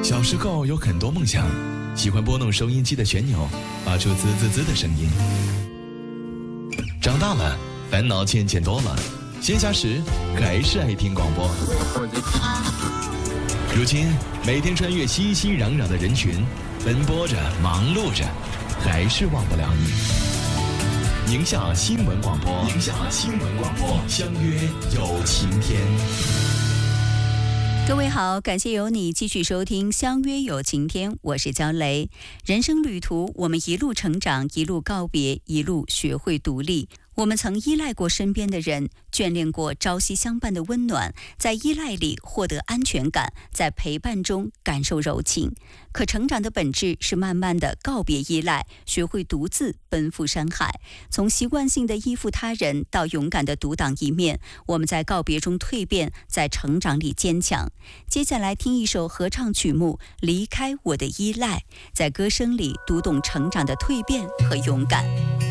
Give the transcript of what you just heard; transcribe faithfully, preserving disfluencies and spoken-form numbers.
小时候有很多梦想，喜欢拨弄收音机的旋钮，发出滋滋滋的声音。长大了，烦恼渐渐多了，闲暇时还是爱听广播。如今，每天穿越熙熙攘攘的人群，奔波着，忙碌着，还是忘不了你。宁夏新闻广播，宁夏新闻广播，相约有晴天。 各位好，感谢有你继续收听《相约有晴天》，我是焦雷。人生旅途，我们一路成长，一路告别，一路学会独立。我们曾依赖过身边的人，眷恋过朝夕相伴的温暖，在依赖里获得安全感，在陪伴中感受柔情。可成长的本质是慢慢的告别依赖，学会独自奔赴山海。从习惯性的依附他人到勇敢的独当一面，我们在告别中蜕变，在成长里坚强。接下来听一首合唱曲目《离开我的依赖》，在歌声里读懂成长的蜕变和勇敢。